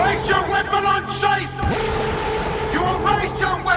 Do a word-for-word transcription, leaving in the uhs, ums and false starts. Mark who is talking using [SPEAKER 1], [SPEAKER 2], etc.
[SPEAKER 1] Place your weapon on safe! You will raise your weapon!